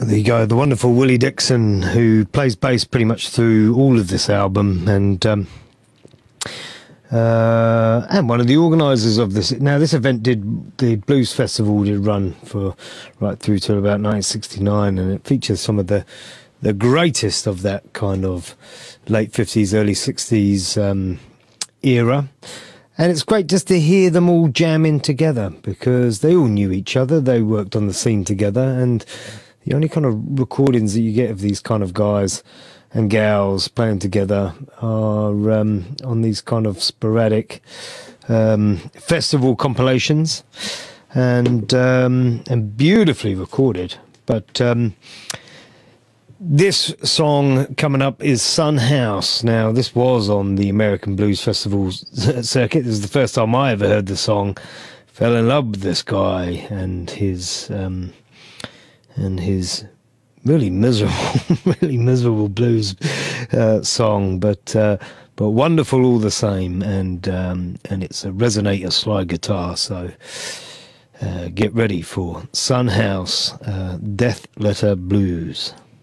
There you go, the wonderful Willie Dixon, who plays bass pretty much through all of this album, and one of the organisers of this. Now, this event the Blues Festival did run for right through to about 1969, and it features some of the greatest of that kind of late 50s, early 60s era. And it's great just to hear them all jamming together, because they all knew each other, they worked on the scene together, and the only kind of recordings that you get of these kind of guys and gals playing together are on these kind of sporadic festival compilations, and beautifully recorded. But this song coming up is Son House. Now, this was on the American Blues Festival circuit. This is the first time I ever heard the song. Fell in love with this guy and his really miserable blues song, but wonderful all the same. And it's a resonator slide guitar. So get ready for Son House, Death Letter Blues.